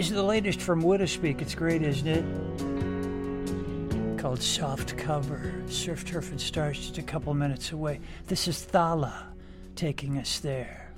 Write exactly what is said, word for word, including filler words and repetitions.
is the latest from Widowspeak. It's great, isn't it? Called Soft Cover. Surf, Turf, and Stars just a couple minutes away. This is Thala taking us there.